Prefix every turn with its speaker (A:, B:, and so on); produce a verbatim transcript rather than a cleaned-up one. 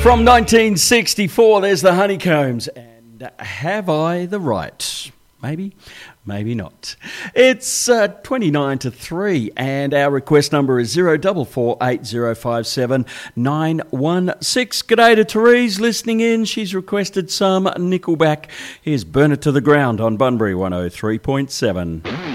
A: From nineteen sixty-four, there's the Honeycombs, and Have I the Right? Maybe, maybe not. It's uh, twenty-nine to three, and our request number is zero four four eight zero five seven nine one six. G'day to Therese listening in. She's requested some Nickelback. Here's Burn It to the Ground on Bunbury one oh three point seven.